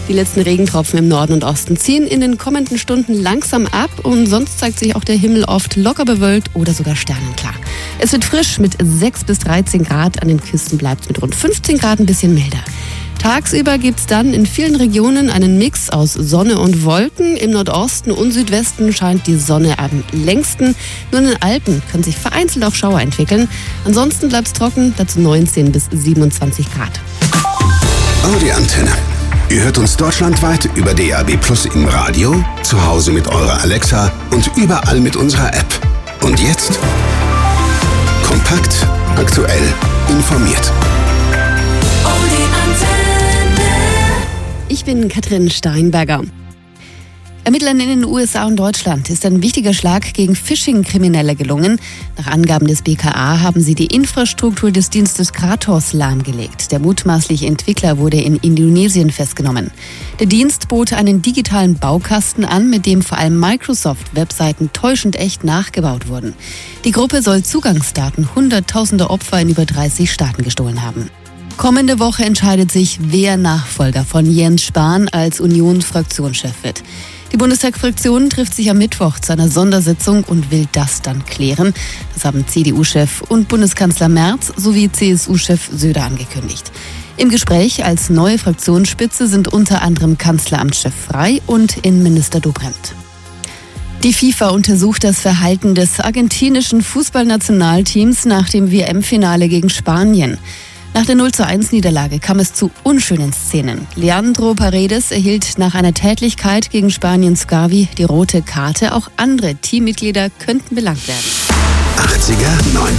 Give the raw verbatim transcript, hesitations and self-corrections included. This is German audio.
Die letzten Regentropfen im Norden und Osten ziehen in den kommenden Stunden langsam ab und sonst zeigt sich auch der Himmel oft locker bewölkt oder sogar sternenklar. Es wird frisch mit sechs bis dreizehn Grad, an den Küsten bleibt es mit rund fünfzehn Grad ein bisschen milder. Tagsüber gibt es dann in vielen Regionen einen Mix aus Sonne und Wolken. Im Nordosten und Südwesten scheint die Sonne am längsten. Nur in den Alpen können sich vereinzelt auch Schauer entwickeln. Ansonsten bleibt es trocken, dazu neunzehn bis siebenundzwanzig Grad. Audi Antenne. Ihr hört uns deutschlandweit über D A B Plus im Radio, zu Hause mit eurer Alexa und überall mit unserer App. Und jetzt kompakt, aktuell, informiert. Ich bin Katrin Steinberger. Ermittlern in den U S A und Deutschland ist ein wichtiger Schlag gegen Phishing-Kriminelle gelungen. Nach Angaben des B K A haben sie die Infrastruktur des Dienstes Kratos lahmgelegt. Der mutmaßliche Entwickler wurde in Indonesien festgenommen. Der Dienst bot einen digitalen Baukasten an, mit dem vor allem Microsoft-Webseiten täuschend echt nachgebaut wurden. Die Gruppe soll Zugangsdaten hunderttausender Opfer in über dreißig Staaten gestohlen haben. Kommende Woche entscheidet sich, wer Nachfolger von Jens Spahn als Union-Fraktionschef wird. Die Bundestagsfraktion trifft sich am Mittwoch zu einer Sondersitzung und will das dann klären. Das haben C D U-Chef und Bundeskanzler Merz sowie C S U-Chef Söder angekündigt. Im Gespräch als neue Fraktionsspitze sind unter anderem Kanzleramtschef Frey und Innenminister Dobrindt. Die FIFA untersucht das Verhalten des argentinischen Fußballnationalteams nach dem W M-Finale gegen Spanien. Nach der null zu eins Niederlage kam es zu unschönen Szenen. Leandro Paredes erhielt nach einer Tätlichkeit gegen Spaniens Gavi die rote Karte. Auch andere Teammitglieder könnten belangt werden. achtziger, neunziger